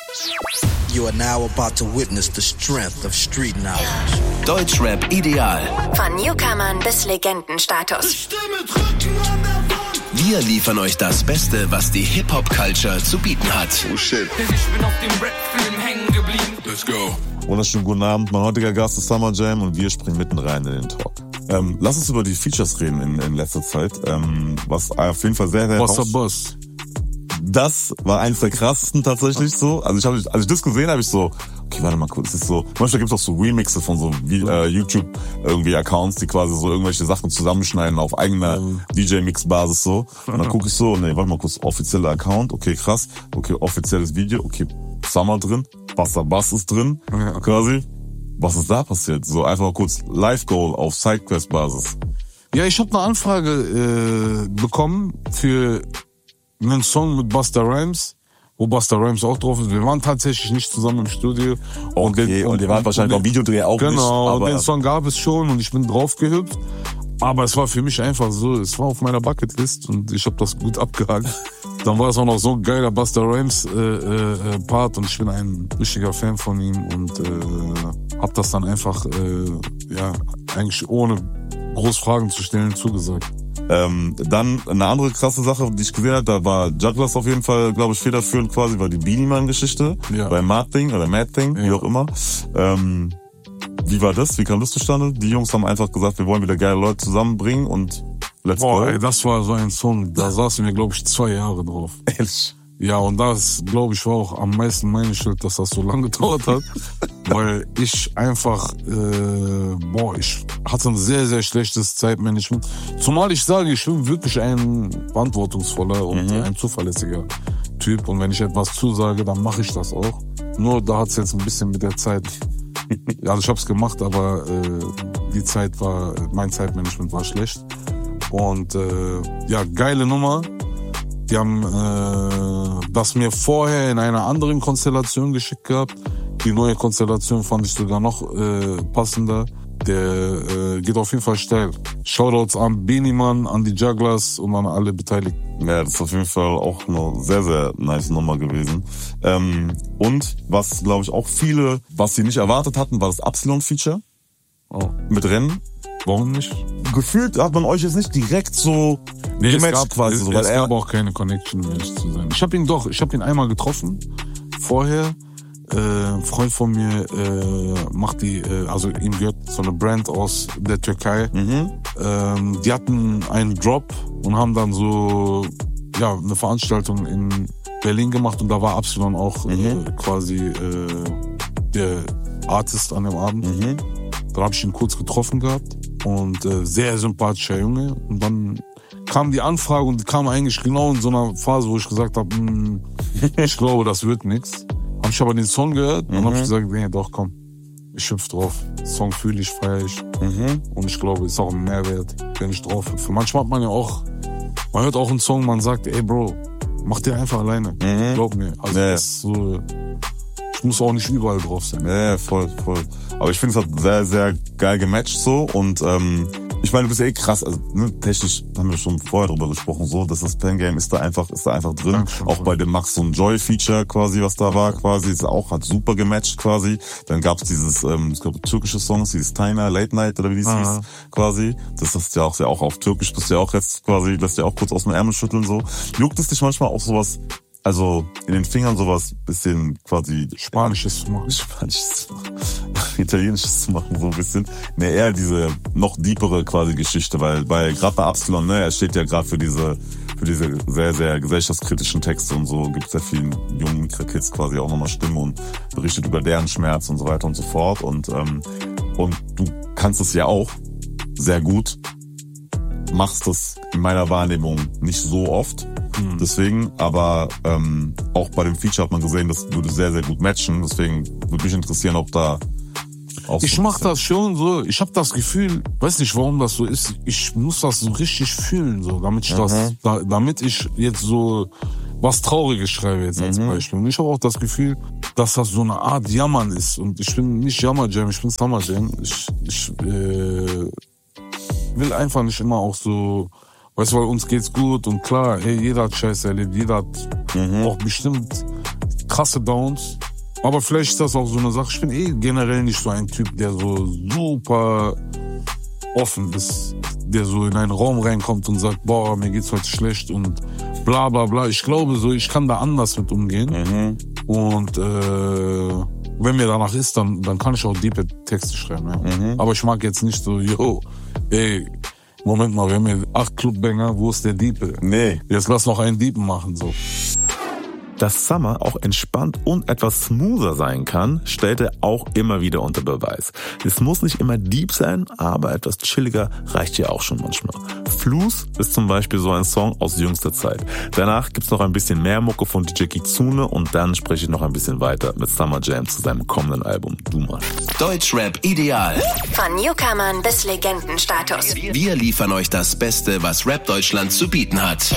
You are now about to witness the strength of street knowledge. Deutschrap ideal. Von Newcomern bis Legendenstatus. Wir liefern euch das Beste, was die Hip-Hop-Culture zu bieten hat. Oh shit. Ich bin auf dem Rap-Film hängen geblieben. Let's go. Wunderschönen guten Abend. Mein heutiger Gast ist Summer Jam und wir springen mitten rein in den Talk. Lass uns über die Features reden in letzter Zeit. Was auf jeden Fall sehr, sehr... Boss. Das war eins der krassesten tatsächlich so. Also als ich das gesehen habe, ich so, okay, warte mal kurz, das ist so, manchmal gibt's auch so Remixe von so YouTube irgendwie Accounts, die quasi so irgendwelche Sachen zusammenschneiden auf eigener DJ-Mix-Basis so. Und dann gucke ich so, nee, warte mal kurz, offizieller Account, okay, krass, okay, offizielles Video, okay, Summer drin, Bass ist drin, quasi. Was ist da passiert? So einfach mal kurz Live-Goal auf Sidequest-Basis. Ja, ich habe eine Anfrage bekommen für einen Song mit Busta Rhymes, wo Busta Rhymes auch drauf ist. Wir waren tatsächlich nicht zusammen im Studio. Okay, und ihr wart wahrscheinlich beim Videodreh auch nicht. Genau, aber den Song gab es schon und ich bin drauf gehüpft. Aber es war für mich einfach so, es war auf meiner Bucketlist und ich habe das gut abgehakt. Dann war es auch noch so ein geiler Busta Rhymes Part und ich bin ein richtiger Fan von ihm und hab das dann einfach, eigentlich ohne groß Fragen zu stellen zugesagt. Dann eine andere krasse Sache, die ich gesehen habe, da war Jugglers auf jeden Fall, glaube ich, federführend quasi, war die Beanie Man-Geschichte bei Mad Thing, wie auch immer. Wie war das? Wie kam das zustande? Die Jungs haben einfach gesagt, wir wollen wieder geile Leute zusammenbringen und let's go. Ey, das war so ein Song, da saßen wir, glaube ich, 2 Jahre drauf. Ehrlich? Ja, und das, glaube ich, war auch am meisten meine Schuld, dass das so lange gedauert hat. Weil ich einfach, ich hatte ein sehr, sehr schlechtes Zeitmanagement. Zumal ich sage, ich bin wirklich ein verantwortungsvoller und ein zuverlässiger Typ. Und wenn ich etwas zusage, dann mache ich das auch. Nur da hat es jetzt ein bisschen mit der Zeit, also ich habe es gemacht, aber mein Zeitmanagement war schlecht. Und geile Nummer. Die haben das mir vorher in einer anderen Konstellation geschickt gehabt. Die neue Konstellation fand ich sogar noch passender. Der geht auf jeden Fall steil. Shoutouts an Beanie Man, an die Jugglers und an alle Beteiligten. Ja, das ist auf jeden Fall auch eine sehr, sehr nice Nummer gewesen. Und was, glaube ich, auch viele, was sie nicht erwartet hatten, war das Absilon-Feature mit Rennen. Warum nicht? Gefühlt hat man euch jetzt nicht direkt so gematcht quasi. Es gab auch keine Connection, um ehrlich zu sein. Ich hab ihn einmal getroffen, vorher. Ein Freund von mir macht also ihm gehört so eine Brand aus der Türkei. Die hatten einen Drop und haben dann so eine Veranstaltung in Berlin gemacht und da war Absilon auch quasi der Artist an dem Abend. Da habe ich ihn kurz getroffen gehabt und sehr sympathischer Junge. Und dann kam die Anfrage und kam eigentlich genau in so einer Phase, wo ich gesagt habe, ich glaube, das wird nichts. Habe ich aber den Song gehört und habe ich gesagt, nee, doch, komm, ich hüpf drauf. Song fühle ich, feiere ich. Und ich glaube, ist auch ein Mehrwert, wenn ich drauf hüpfe. Manchmal hat man ja auch, man hört auch einen Song, man sagt, ey Bro, mach dir einfach alleine. Glaub mir. Also das ist so, ich muss auch nicht überall drauf sein. Ja, voll. Aber ich finde, es hat sehr, sehr geil gematcht so und ich meine, du bist ja krass, also technisch haben wir schon vorher drüber gesprochen, so, dass das Pen-Game ist da einfach drin. Dankeschön, auch bei dem Max und Joy-Feature quasi, was da war quasi, hat super gematcht quasi. Dann gab's dieses, ich glaube, türkische Songs, dieses Taina, Late Night oder wie das hieß, quasi. Das ist ja auch auf Türkisch, bist ja auch jetzt quasi, lässt ja auch kurz aus dem Ärmel schütteln so. Juckt es dich manchmal auch sowas, also in den Fingern sowas bisschen quasi Spanisches zu machen. Italienisches zu machen, so ein bisschen. Ne, eher diese noch deepere quasi Geschichte, weil gerade bei Absilon, er steht ja gerade für diese sehr, sehr gesellschaftskritischen Texte und so, gibt sehr vielen jungen Kids quasi auch nochmal Stimme und berichtet über deren Schmerz und so weiter und so fort. Und du kannst es ja auch sehr gut, machst das in meiner Wahrnehmung nicht so oft. Deswegen, aber auch bei dem Feature hat man gesehen, das würde sehr, sehr gut matchen. Deswegen würde mich interessieren, ob da auch ich mach das schon so. Ich habe das Gefühl, weiß nicht, warum das so ist. Ich muss das so richtig fühlen, so, damit ich jetzt so was Trauriges schreibe jetzt als Beispiel. Und ich habe auch das Gefühl, dass das so eine Art Jammern ist. Und ich bin nicht Jammer-Jam, ich bin Summer-Jam. Ich will einfach nicht immer auch so, weißt du, weil uns geht's gut und klar, hey, jeder hat Scheiße erlebt, jeder hat auch bestimmt krasse Downs. Aber vielleicht ist das auch so eine Sache. Ich bin generell nicht so ein Typ, der so super offen ist, der so in einen Raum reinkommt und sagt, boah, mir geht's heute schlecht und bla bla bla. Ich glaube so, ich kann da anders mit umgehen. Und wenn mir danach ist, dann kann ich auch diepe Texte schreiben. Ja. Aber ich mag jetzt nicht so, Moment mal, wir haben hier 8 Clubbanger, wo ist der Diepe? Nee. Jetzt lass noch einen Diepen machen, so. Dass Summer auch entspannt und etwas smoother sein kann, stellt er auch immer wieder unter Beweis. Es muss nicht immer deep sein, aber etwas chilliger reicht ja auch schon manchmal. Fluss ist zum Beispiel so ein Song aus jüngster Zeit. Danach gibt's noch ein bisschen mehr Mucke von DJ Kitsune und dann spreche ich noch ein bisschen weiter mit Summer Jam zu seinem kommenden Album Du Mal. Deutschrap ideal. Von Newcomern bis Legendenstatus. Wir liefern euch das Beste, was Rap Deutschland zu bieten hat.